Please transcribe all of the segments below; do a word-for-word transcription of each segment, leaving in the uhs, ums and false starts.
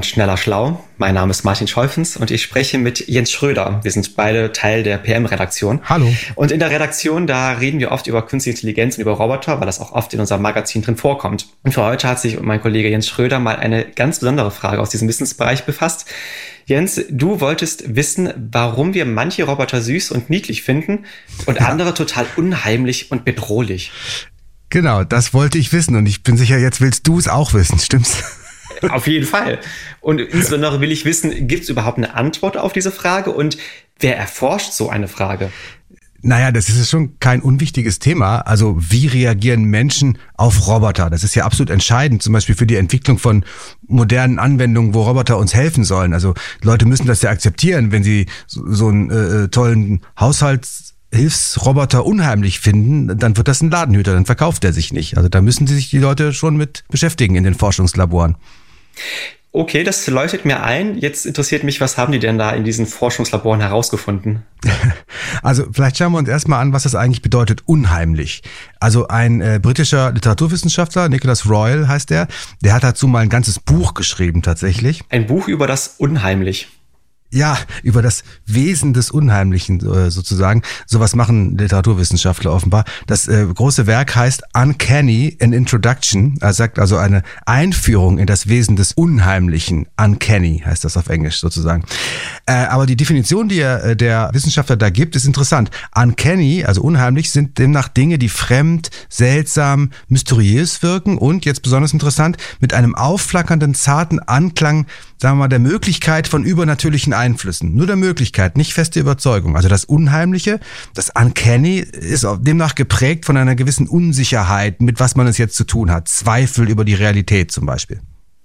schneller schlau. Mein Name ist Martin Scholfens und ich spreche mit Jens Schröder. Wir sind beide Teil der P M-Redaktion. Hallo. Und in der Redaktion, da reden wir oft über künstliche Intelligenz und über Roboter, weil das auch oft in unserem Magazin drin vorkommt. Und für heute hat sich mein Kollege Jens Schröder mal eine ganz besondere Frage aus diesem Wissensbereich befasst. Jens, du wolltest wissen, warum wir manche Roboter süß und niedlich finden und andere total unheimlich und bedrohlich. Genau, das wollte ich wissen und ich bin sicher, jetzt willst du es auch wissen, stimmt's? Auf jeden Fall. Und insbesondere will ich wissen, gibt es überhaupt eine Antwort auf diese Frage und wer erforscht so eine Frage? Naja, das ist schon kein unwichtiges Thema. Also wie reagieren Menschen auf Roboter? Das ist ja absolut entscheidend, zum Beispiel für die Entwicklung von modernen Anwendungen, wo Roboter uns helfen sollen. Also Leute müssen das ja akzeptieren, wenn sie so, so einen äh, tollen Haushaltshilfsroboter unheimlich finden, dann wird das ein Ladenhüter, dann verkauft er sich nicht. Also da müssen sich die Leute schon mit beschäftigen in den Forschungslaboren. Okay, das leuchtet mir ein. Jetzt interessiert mich, was haben die denn da in diesen Forschungslaboren herausgefunden? Also vielleicht schauen wir uns erstmal an, was das eigentlich bedeutet, unheimlich. Also ein äh, britischer Literaturwissenschaftler, Nicholas Royal heißt der, der hat dazu mal ein ganzes Buch geschrieben tatsächlich. Ein Buch über das Unheimlich. Ja, über das Wesen des Unheimlichen äh, sozusagen. Sowas machen Literaturwissenschaftler offenbar. Das äh, große Werk heißt Uncanny, an Introduction. Er sagt also eine Einführung in das Wesen des Unheimlichen. Uncanny heißt das auf Englisch sozusagen. Äh, aber die Definition, die er, äh, der Wissenschaftler da gibt, ist interessant. Uncanny, also unheimlich, sind demnach Dinge, die fremd, seltsam, mysteriös wirken und, jetzt besonders interessant, mit einem aufflackernden, zarten Anklang, sagen wir mal, der Möglichkeit von übernatürlichen Einflüssen. Nur der Möglichkeit, nicht feste Überzeugung. Also das Unheimliche, das Uncanny, ist demnach geprägt von einer gewissen Unsicherheit, mit was man es jetzt zu tun hat. Zweifel über die Realität zum Beispiel.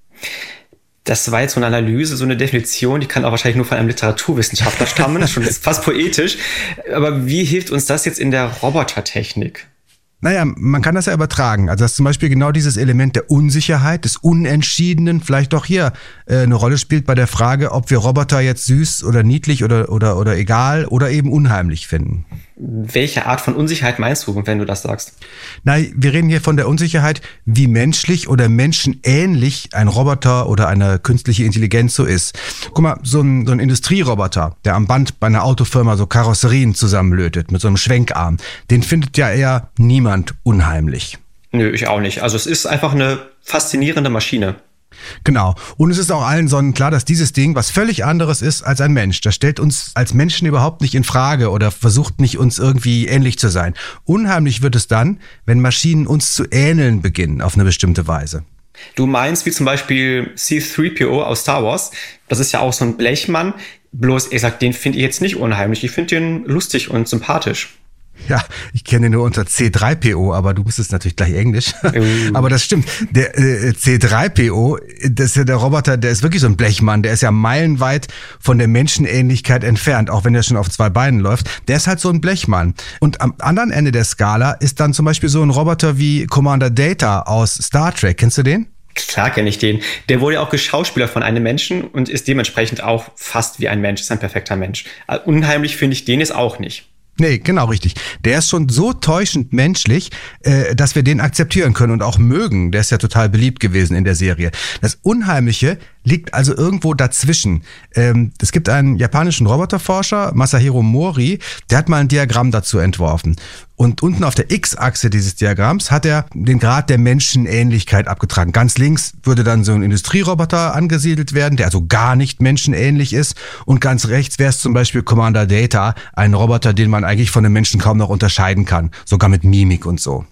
Das war jetzt so eine Analyse, so eine Definition, die kann auch wahrscheinlich nur von einem Literaturwissenschaftler stammen. Das ist schon fast poetisch. Aber wie hilft uns das jetzt in der Robotertechnik? Naja, man kann das ja übertragen. Also dass zum Beispiel genau dieses Element der Unsicherheit, des Unentschiedenen vielleicht doch hier äh, eine Rolle spielt bei der Frage, ob wir Roboter jetzt süß oder niedlich oder, oder, oder egal oder eben unheimlich finden. Welche Art von Unsicherheit meinst du, wenn du das sagst? Nein, wir reden hier von der Unsicherheit, wie menschlich oder menschenähnlich ein Roboter oder eine künstliche Intelligenz so ist. Guck mal, so ein, so ein Industrieroboter, der am Band bei einer Autofirma so Karosserien zusammenlötet mit so einem Schwenkarm, den findet ja eher niemand unheimlich. Nö, ich auch nicht. Also es ist einfach eine faszinierende Maschine. Genau. Und es ist auch allen sonnenklar, dass dieses Ding was völlig anderes ist als ein Mensch. Das stellt uns als Menschen überhaupt nicht in Frage oder versucht nicht, uns irgendwie ähnlich zu sein. Unheimlich wird es dann, wenn Maschinen uns zu ähneln beginnen auf eine bestimmte Weise. Du meinst wie zum Beispiel C drei P O aus Star Wars. Das ist ja auch so ein Blechmann. Bloß, ich sag, den finde ich jetzt nicht unheimlich. Ich finde den lustig und sympathisch. Ja, ich kenne ihn nur unter C drei P O, aber du bist es natürlich gleich Englisch. Uh. Aber das stimmt. Der äh, C drei P O, das ist ja der Roboter, der ist wirklich so ein Blechmann. Der ist ja meilenweit von der Menschenähnlichkeit entfernt, auch wenn er schon auf zwei Beinen läuft. Der ist halt so ein Blechmann. Und am anderen Ende der Skala ist dann zum Beispiel so ein Roboter wie Commander Data aus Star Trek. Kennst du den? Klar kenne ich den. Der wurde ja auch geschauspielert von einem Menschen und ist dementsprechend auch fast wie ein Mensch, ist ein perfekter Mensch. Unheimlich finde ich den jetzt auch nicht. Nee, genau richtig. Der ist schon so täuschend menschlich, äh, dass wir den akzeptieren können und auch mögen. Der ist ja total beliebt gewesen in der Serie. Das Unheimliche liegt also irgendwo dazwischen. Ähm, es gibt einen japanischen Roboterforscher, Masahiro Mori, der hat mal ein Diagramm dazu entworfen. Und unten auf der X-Achse dieses Diagramms hat er den Grad der Menschenähnlichkeit abgetragen. Ganz links würde dann so ein Industrieroboter angesiedelt werden, der also gar nicht menschenähnlich ist. Und ganz rechts wäre es zum Beispiel Commander Data, ein Roboter, den man eigentlich von einem Menschen kaum noch unterscheiden kann. Sogar mit Mimik und so.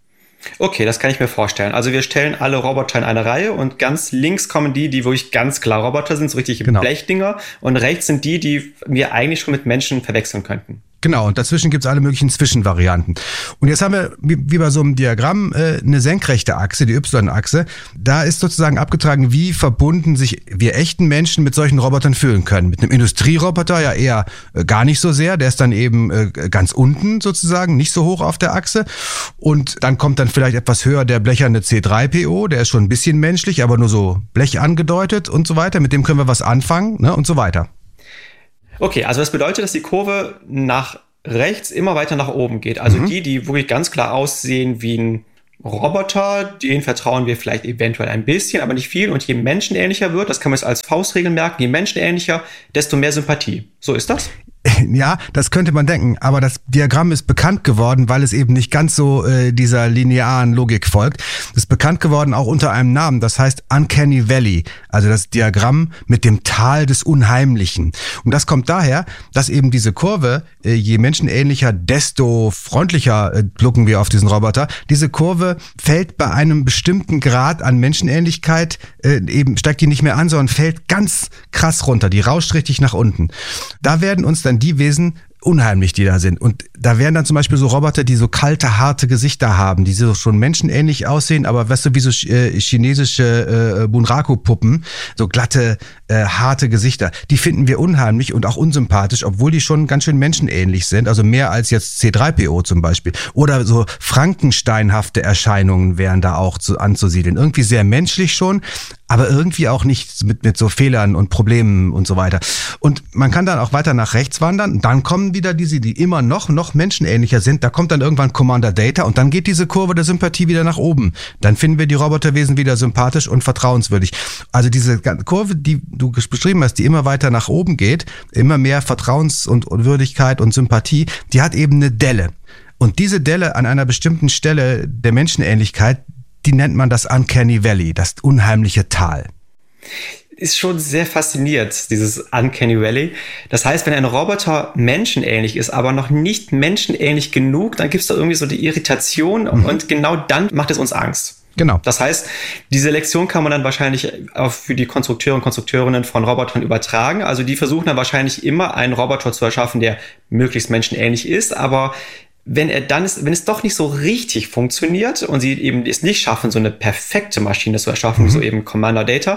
Okay, das kann ich mir vorstellen. Also wir stellen alle Roboter in eine Reihe und ganz links kommen die, die wirklich ganz klar Roboter sind, so richtige genau. Blechdinger. Und rechts sind die, die wir eigentlich schon mit Menschen verwechseln könnten. Genau, und dazwischen gibt's alle möglichen Zwischenvarianten. Und jetzt haben wir, wie, wie bei so einem Diagramm, äh, eine senkrechte Achse, die Y-Achse. Da ist sozusagen abgetragen, wie verbunden sich wir echten Menschen mit solchen Robotern fühlen können. Mit einem Industrieroboter ja eher äh, gar nicht so sehr. Der ist dann eben äh, ganz unten sozusagen, nicht so hoch auf der Achse. Und dann kommt dann vielleicht etwas höher der blecherne C drei P O. Der ist schon ein bisschen menschlich, aber nur so Blech angedeutet und so weiter. Mit dem können wir was anfangen, ne, und so weiter. Okay, also das bedeutet, dass die Kurve nach rechts immer weiter nach oben geht. Also mhm. die, die wirklich ganz klar aussehen wie ein Roboter, denen vertrauen wir vielleicht eventuell ein bisschen, aber nicht viel. Und je menschenähnlicher wird, das kann man jetzt als Faustregel merken, je menschenähnlicher, desto mehr Sympathie. So ist das? Ja, das könnte man denken, aber das Diagramm ist bekannt geworden, weil es eben nicht ganz so äh, dieser linearen Logik folgt. Es ist bekannt geworden auch unter einem Namen, das heißt Uncanny Valley, also das Diagramm mit dem Tal des Unheimlichen. Und das kommt daher, dass eben diese Kurve, äh, je menschenähnlicher, desto freundlicher äh, blicken wir auf diesen Roboter. Diese Kurve fällt bei einem bestimmten Grad an Menschenähnlichkeit, äh, eben steigt die nicht mehr an, sondern fällt ganz krass runter, die rauscht richtig nach unten. Da werden uns dann die Wesen unheimlich, die da sind. Und da wären dann zum Beispiel so Roboter, die so kalte, harte Gesichter haben, die so schon menschenähnlich aussehen, aber weißt du, wie so äh, chinesische äh, Bunraku-Puppen, so glatte, äh, harte Gesichter. Die finden wir unheimlich und auch unsympathisch, obwohl die schon ganz schön menschenähnlich sind, also mehr als jetzt C drei P O zum Beispiel. Oder so Frankensteinhafte Erscheinungen wären da auch zu, anzusiedeln. Irgendwie sehr menschlich schon, aber irgendwie auch nicht mit, mit so Fehlern und Problemen und so weiter. Und man kann dann auch weiter nach rechts wandern. Dann kommen wieder diese, die immer noch, noch menschenähnlicher sind. Da kommt dann irgendwann Commander Data und dann geht diese Kurve der Sympathie wieder nach oben. Dann finden wir die Roboterwesen wieder sympathisch und vertrauenswürdig. Also diese Kurve, die du beschrieben hast, die immer weiter nach oben geht, immer mehr Vertrauens- und Würdigkeit und Sympathie, die hat eben eine Delle. Und diese Delle an einer bestimmten Stelle der Menschenähnlichkeit, die nennt man das Uncanny Valley, das unheimliche Tal. Ist schon sehr fasziniert, dieses Uncanny Valley. Das heißt, wenn ein Roboter menschenähnlich ist, aber noch nicht menschenähnlich genug, dann gibt es da irgendwie so die Irritation mhm. und genau dann macht es uns Angst. Genau. Das heißt, diese Lektion kann man dann wahrscheinlich auch für die Konstrukteure und Konstrukteurinnen von Robotern übertragen. Also die versuchen dann wahrscheinlich immer einen Roboter zu erschaffen, der möglichst menschenähnlich ist, aber wenn er dann ist, wenn es doch nicht so richtig funktioniert und sie eben es nicht schaffen, so eine perfekte Maschine zu erschaffen, mhm. so eben Commander Data,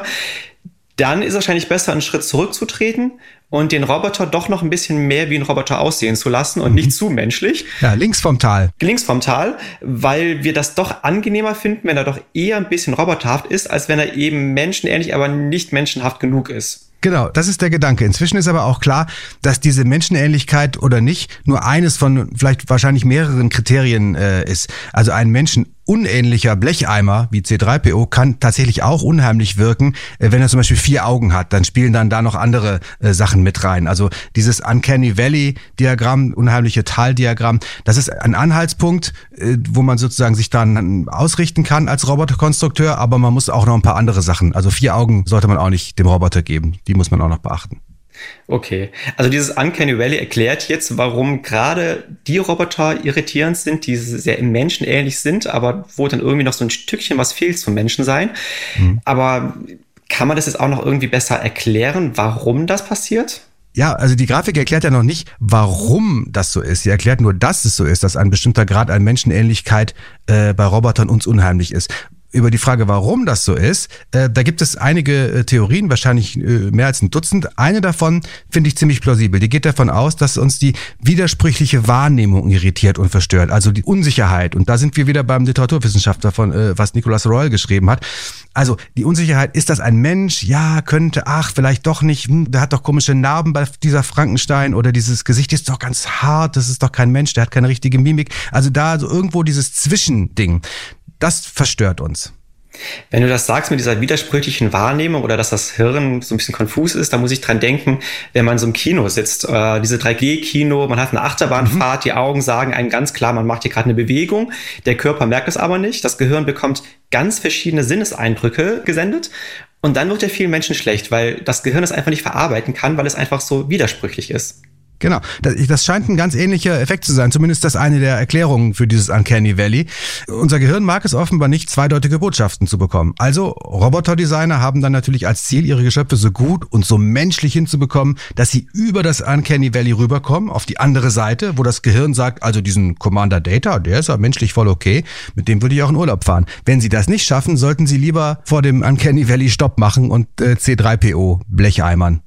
dann ist es wahrscheinlich besser, einen Schritt zurückzutreten und den Roboter doch noch ein bisschen mehr wie ein Roboter aussehen zu lassen und mhm. nicht zu menschlich. Ja, links vom Tal. Links vom Tal, weil wir das doch angenehmer finden, wenn er doch eher ein bisschen roboterhaft ist, als wenn er eben menschenähnlich, aber nicht menschenhaft genug ist. Genau, das ist der Gedanke. Inzwischen ist aber auch klar, dass diese Menschenähnlichkeit oder nicht nur eines von vielleicht wahrscheinlich mehreren Kriterien äh, ist. Also ein menschenunähnlicher Blecheimer wie C drei P O kann tatsächlich auch unheimlich wirken, äh, wenn er zum Beispiel vier Augen hat. Dann spielen dann da noch andere äh, Sachen mit rein. Also dieses Uncanny Valley-Diagramm, unheimliche Tal-Diagramm, das ist ein Anhaltspunkt, äh, wo man sozusagen sich dann ausrichten kann als Roboterkonstrukteur, aber man muss auch noch ein paar andere Sachen. Also vier Augen sollte man auch nicht dem Roboter geben. Die muss man auch noch beachten. Okay, also dieses Uncanny Valley erklärt jetzt, warum gerade die Roboter irritierend sind, die sehr menschenähnlich sind, aber wo dann irgendwie noch so ein Stückchen was fehlt zum Menschensein. Mhm. Aber kann man das jetzt auch noch irgendwie besser erklären, warum das passiert? Ja, also die Grafik erklärt ja noch nicht, warum das so ist. Sie erklärt nur, dass es so ist, dass ein bestimmter Grad an Menschenähnlichkeit äh, bei Robotern uns unheimlich ist. Über die Frage, warum das so ist, äh, da gibt es einige äh, Theorien, wahrscheinlich äh, mehr als ein Dutzend. Eine davon finde ich ziemlich plausibel. Die geht davon aus, dass uns die widersprüchliche Wahrnehmung irritiert und verstört, also die Unsicherheit. Und da sind wir wieder beim Literaturwissenschaftler von, äh, was Nicolas Royal geschrieben hat. Also die Unsicherheit, ist das ein Mensch? Ja, könnte, ach, vielleicht doch nicht. Hm, der hat doch komische Narben bei dieser Frankenstein oder dieses Gesicht ist doch ganz hart, das ist doch kein Mensch, der hat keine richtige Mimik. Also da so irgendwo dieses Zwischending. Das verstört uns. Wenn du das sagst mit dieser widersprüchlichen Wahrnehmung oder dass das Hirn so ein bisschen konfus ist, da muss ich dran denken, wenn man so im Kino sitzt, äh, diese drei G Kino, man hat eine Achterbahnfahrt, mhm. die Augen sagen einem ganz klar, man macht hier gerade eine Bewegung, der Körper merkt es aber nicht, das Gehirn bekommt ganz verschiedene Sinneseindrücke gesendet und dann wird ja vielen Menschen schlecht, weil das Gehirn es einfach nicht verarbeiten kann, weil es einfach so widersprüchlich ist. Genau, das scheint ein ganz ähnlicher Effekt zu sein, zumindest das eine der Erklärungen für dieses Uncanny Valley. Unser Gehirn mag es offenbar nicht, zweideutige Botschaften zu bekommen. Also Roboterdesigner haben dann natürlich als Ziel, ihre Geschöpfe so gut und so menschlich hinzubekommen, dass sie über das Uncanny Valley rüberkommen, auf die andere Seite, wo das Gehirn sagt, also diesen Commander Data, der ist ja menschlich voll okay, mit dem würde ich auch in Urlaub fahren. Wenn sie das nicht schaffen, sollten sie lieber vor dem Uncanny Valley Stopp machen und äh, C drei P O Blecheimern.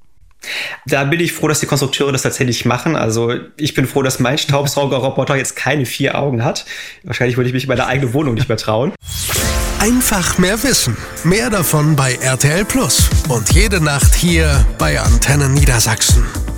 Da bin ich froh, dass die Konstrukteure das tatsächlich machen. Also ich bin froh, dass mein Staubsaugerroboter jetzt keine vier Augen hat. Wahrscheinlich würde ich mich in meine eigene Wohnung nicht mehr trauen. Einfach mehr wissen. Mehr davon bei R T L Plus. Und jede Nacht hier bei Antenne Niedersachsen.